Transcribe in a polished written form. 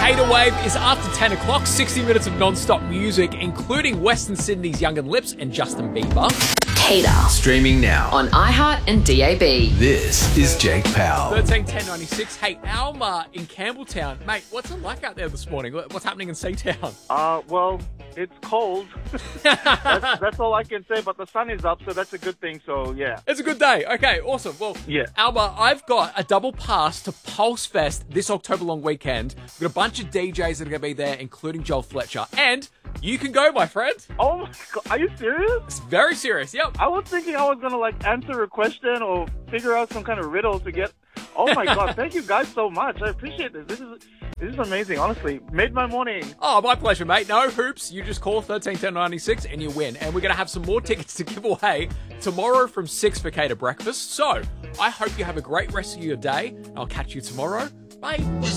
Fader Wave is after 10 o'clock, 60 minutes of non-stop music, including Western Sydney's Young and Lips and Justin Bieber. Cater. Streaming now On iHeart and DAB. This is Jake Powell. 131096. Hey, Alma in Campbelltown. Mate, what's it like out there this morning? What's happening in Seatown? Well, it's cold. that's all I can say, but the sun is up, so that's a good thing, so yeah. It's a good day. Okay, awesome. Well, Yeah. Alma, I've got a double pass to Pulse Fest this October long weekend. We've got a bunch of DJs that are going to be there, including Joel Fletcher. And you can go, my friend. Oh my god, are you serious? It's very serious, yep. I was thinking I was gonna answer a question or figure out some kind of riddle to get. Oh my god, thank you guys so much. I appreciate this. This is amazing, honestly. Made my morning. Oh, my pleasure, mate. No hoops. You just call 131096 and you win. And we're going to have some more tickets to give away tomorrow from 6 for Cater Breakfast. So, I hope you have a great rest of your day. I'll catch you tomorrow. Bye.